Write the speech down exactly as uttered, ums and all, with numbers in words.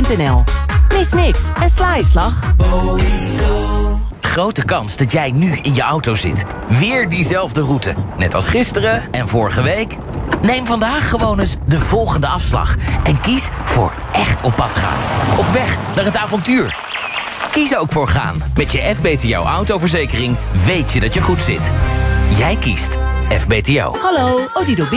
punt n l. Mis niks en sla je slag. Grote kans dat jij nu in je auto zit. Weer diezelfde route. Net als gisteren en vorige week. Neem vandaag gewoon eens de volgende afslag. En kies voor echt op pad gaan. Op weg naar het avontuur. Kies ook voor gaan. Met je F B T O autoverzekering weet je dat je goed zit. Jij kiest F B T O. Hallo, Odido